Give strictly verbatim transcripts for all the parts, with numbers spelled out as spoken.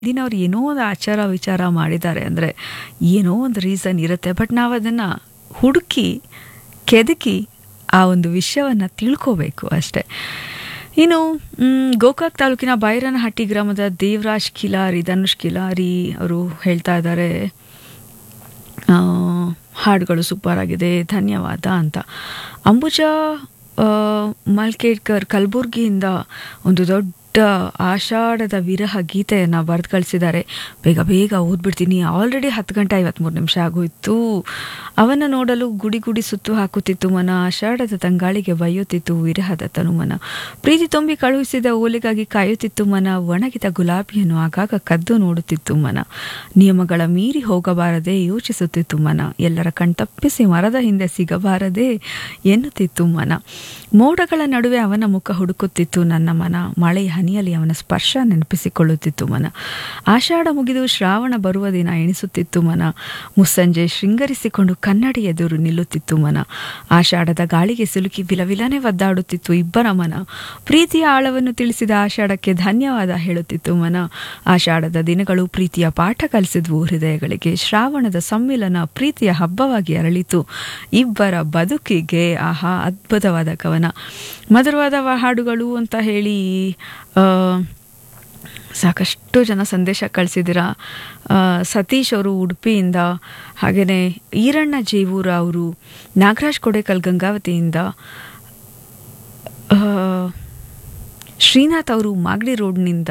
ದಿನವ್ರು ಏನೋ ಒಂದು ಆಚಾರ ವಿಚಾರ ಮಾಡಿದ್ದಾರೆ ಅಂದರೆ ಏನೋ ಒಂದು ರೀಸನ್ ಇರುತ್ತೆ. ಬಟ್ ನಾವು ಅದನ್ನು ಹುಡುಕಿ ಕೆದಕಿ ಆ ಒಂದು ವಿಷಯವನ್ನು ತಿಳ್ಕೋಬೇಕು ಅಷ್ಟೆ. ಇನ್ನು ಗೋಕಾಕ್ ತಾಲೂಕಿನ ಬೈರನಹಟ್ಟಿ ಗ್ರಾಮದ ದೇವರಾಜ್ ಕಿಲಾರಿ ಧನುಷ್ ಕಿಲಾರಿ ಅವರು ಹೇಳ್ತಾ ಇದ್ದಾರೆ, ಹಾಡುಗಳು ಸೂಪರ್ ಆಗಿದೆ, ಧನ್ಯವಾದ ಅಂತ. ಅಂಬುಜಾ ಮಲ್ಕೇಡ್ಕರ್ ಕಲಬುರ್ಗಿಯಿಂದ ಒಂದು ದೊಡ್ಡ ಆಷಾಢದ ವಿರಹ ಗೀತೆಯನ್ನು ಬರೆದು ಕಳಿಸಿದ್ದಾರೆ. ಬೇಗ ಬೇಗ ಓದ್ಬಿಡ್ತೀನಿ, ಆಲ್ರೆಡಿ ಹತ್ತು ಗಂಟೆ ಐವತ್ತ್ಮೂರು ನಿಮಿಷ ಆಗೋಯ್ತು. ಅವನ ನೋಡಲು ಗುಡಿ ಗುಡಿ ಸುತ್ತು ಹಾಕುತ್ತಿತ್ತು ಮನ, ಆಷಾಢದ ತಂಗಾಳಿಗೆ ಬೈಯುತ್ತಿತ್ತು ವಿರಹದ ತನುಮನ, ಪ್ರೀತಿ ತುಂಬಿ ಕಳುಹಿಸಿದ ಓಲೆಗಾಗಿ ಕಾಯುತ್ತಿತ್ತು ಮನ, ಒಣಗಿದ ಗುಲಾಬಿಯನ್ನು ಆಗಾಗ ಕದ್ದು ನೋಡುತ್ತಿತ್ತು ಮನ, ನಿಯಮಗಳ ಮೀರಿ ಹೋಗಬಾರದೆ ಯೋಚಿಸುತ್ತಿತ್ತು ಮನ, ಎಲ್ಲರ ಕಣ್ತಪ್ಪಿಸಿ ಮರದ ಹಿಂದೆ ಸಿಗಬಾರದೆ ಎನ್ನುತ್ತಿತ್ತು ಮನ, ಮೋಡಗಳ ನಡುವೆ ಅವನ ಮುಖ ಹುಡುಕುತ್ತಿತ್ತು ನನ್ನ ಮನ, ಮಳೆಯ ಹನಿಯಲ್ಲಿ ಅವನ ಸ್ಪರ್ಶ ನೆನಪಿಸಿಕೊಳ್ಳುತ್ತಿತ್ತು ಮನ, ಆಷಾಢ ಮುಗಿದು ಶ್ರಾವಣ ಬರುವ ದಿನ ಎಣಿಸುತ್ತಿತ್ತು ಮನ, ಮುಸ್ಸಂಜೆ ಶೃಂಗರಿಸಿಕೊಂಡು ಕನ್ನಡಿ ಎದುರು ನಿಲ್ಲುತ್ತಿತ್ತು ಮನ, ಆಷಾಢದ ಗಾಳಿಗೆ ಸಿಲುಕಿ ವಿಲವಿಲನೆ ಒದ್ದಾಡುತ್ತಿತ್ತು ಇಬ್ಬರ ಮನ, ಪ್ರೀತಿಯ ಆಳವನ್ನು ತಿಳಿಸಿದ ಆಷಾಢಕ್ಕೆ ಧನ್ಯವಾದ ಹೇಳುತ್ತಿತ್ತು ಮನ, ಆಷಾಢದ ದಿನಗಳು ಪ್ರೀತಿಯ ಪಾಠ ಕಲಿಸಿದ್ವು ಹೃದಯಗಳಿಗೆ, ಶ್ರಾವಣದ ಸಮ್ಮಿಲನ ಪ್ರೀತಿಯ ಹಬ್ಬವಾಗಿ ಅರಳಿತು ಇಬ್ಬರ ಬದುಕಿಗೆ. ಆಹಾ, ಅದ್ಭುತವಾದ ಕವನ, ಮಧುರವಾದ ಹಾಡುಗಳು ಅಂತ ಹೇಳಿ ಸಾಕಷ್ಟು ಜನ ಸಂದೇಶ ಕಳಿಸಿದ್ದೀರಾ. ಸತೀಶ್ ಅವರು ಉಡುಪಿಯಿಂದ, ಹಾಗೆಯೇ ಈರಣ್ಣ ಜೇವೂರ ಅವರು ನಾಗರಾಜ್ ಕೊಡೇಕಲ್ ಗಂಗಾವತಿಯಿಂದ, ಶ್ರೀನಾಥ್ ಅವರು ಮಾಗಡಿ ರೋಡ್ನಿಂದ,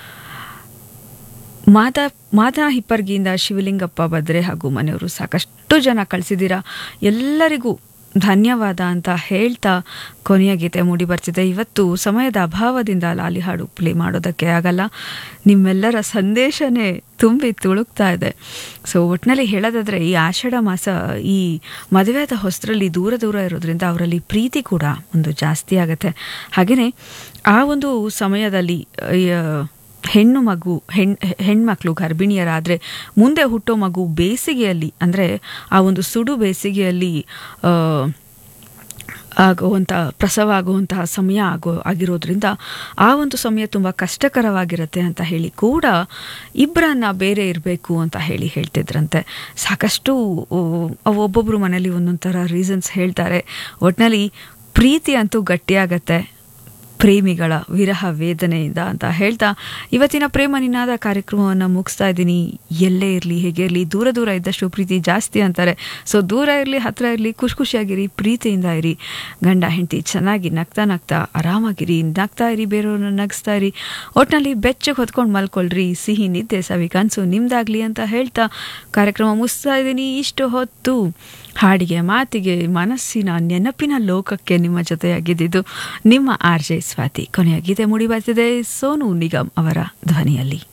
ಮಾತಾ ಮಾತಾ ಹಿಪ್ಪರ್ಗಿಯಿಂದ ಶಿವಲಿಂಗಪ್ಪ ಬದ್ರೆ ಹಾಗೂ ಮನೆಯವರು ಸಾಕಷ್ಟು ಜನ ಕಳಿಸಿದ್ದೀರಾ. ಎಲ್ಲರಿಗೂ ಧನ್ಯವಾದ ಅಂತ ಹೇಳ್ತಾ ಕೊನೆಯ ಗೀತೆ ಮೂಡಿ ಬರ್ತಿದೆ. ಇವತ್ತು ಸಮಯದ ಅಭಾವದಿಂದ ಲಾಲಿ ಹಾಡು ಪ್ಲೇ ಮಾಡೋದಕ್ಕೆ ಆಗಲ್ಲ, ನಿಮ್ಮೆಲ್ಲರ ಸಂದೇಶನೇ ತುಂಬಿ ತುಳುಕ್ತಾ ಇದೆ. ಸೊ ಒಟ್ಟಿನಲ್ಲಿ ಹೇಳೋದಾದರೆ ಈ ಆಷಾಢ ಮಾಸ ಈ ಮದುವೆಯಾದ ಹೊಸರಲ್ಲಿ ದೂರ ದೂರ ಇರೋದ್ರಿಂದ ಅವರಲ್ಲಿ ಪ್ರೀತಿ ಕೂಡ ಒಂದು ಜಾಸ್ತಿ ಆಗುತ್ತೆ. ಹಾಗೆಯೇ ಆ ಒಂದು ಸಮಯದಲ್ಲಿ ಹೆಣ್ಣು ಮಗು ಹೆಣ್ ಹೆಣ್ಮಕ್ಳು ಗರ್ಭಿಣಿಯರಾದರೆ ಮುಂದೆ ಹುಟ್ಟೋ ಮಗು ಬೇಸಿಗೆಯಲ್ಲಿ, ಅಂದರೆ ಆ ಒಂದು ಸುಡು ಬೇಸಿಗೆಯಲ್ಲಿ ಆಗುವಂಥ ಪ್ರಸವ ಆಗುವಂತಹ ಸಮಯ ಆಗೋ ಆಗಿರೋದ್ರಿಂದ ಆ ಒಂದು ಸಮಯ ತುಂಬ ಕಷ್ಟಕರವಾಗಿರುತ್ತೆ ಅಂತ ಹೇಳಿ ಕೂಡ ಇಬ್ಬರನ್ನ ಬೇರೆ ಇರಬೇಕು ಅಂತ ಹೇಳಿ ಹೇಳ್ತಿದ್ರಂತೆ. ಸಾಕಷ್ಟು ಒಬ್ಬೊಬ್ಬರು ಮನೇಲಿ ಒಂದೊಂದು ಥರ ರೀಸನ್ಸ್ ಹೇಳ್ತಾರೆ. ಒಟ್ಟಿನಲ್ಲಿ ಪ್ರೀತಿ ಅಂತೂ ಗಟ್ಟಿಯಾಗತ್ತೆ ಪ್ರೇಮಿಗಳ ವಿರಹ ವೇದನೆಯಿಂದ ಅಂತ ಹೇಳ್ತಾ ಇವತ್ತಿನ ಪ್ರೇಮ ನಿನಾದ ಕಾರ್ಯಕ್ರಮವನ್ನು ಮುಗಿಸ್ತಾ ಇದ್ದೀನಿ. ಎಲ್ಲೇ ಇರಲಿ ಹೇಗೆ ಇರಲಿ, ದೂರ ದೂರ ಇದ್ದಷ್ಟು ಪ್ರೀತಿ ಜಾಸ್ತಿ ಅಂತಾರೆ. ಸೊ ದೂರ ಇರಲಿ ಹತ್ತಿರ ಇರಲಿ, ಖುಷಿ ಖುಷಿಯಾಗಿರಿ, ಪ್ರೀತಿಯಿಂದ ಇರಿ, ಗಂಡ ಹೆಂಡತಿ ಚೆನ್ನಾಗಿ ನಗ್ತಾ ನಗ್ತಾ ಆರಾಮಾಗಿರಿ, ನಗ್ತಾ ಇರಿ, ಬೇರೆಯವ್ರನ್ನ ನಗಿಸ್ತಾ ಇರಿ, ಒಟ್ಟಿನಲ್ಲಿ ಬೆಚ್ಚಗೆ ಹೊತ್ಕೊಂಡು ಮಲ್ಕೊಳ್ರಿ, ಸಿಹಿ ನಿದ್ದೆ ಸವಿ ಕನಸು ನಿಮ್ದಾಗ್ಲಿ ಅಂತ ಹೇಳ್ತಾ ಕಾರ್ಯಕ್ರಮ ಮುಗಿಸ್ತಾ ಇದ್ದೀನಿ. ಇಷ್ಟು ಹೊತ್ತು ಹಾಡಿಗೆ ಮಾತಿಗೆ ಮನಸ್ಸಿನ ನೆನಪಿನ ಲೋಕಕ್ಕೆ ನಿಮ್ಮ ಜೊತೆಯಾಗಿದ್ದು ನಿಮ್ಮ ಆರ್ ಜೆ ಸ್ವಾತಿ. ಕೊನೆಯ ಗೀತೆ ಮೂಡಿ ಬರ್ತಿದೆ ಸೋನು ನಿಗಮ್ ಅವರ ಧ್ವನಿಯಲ್ಲಿ.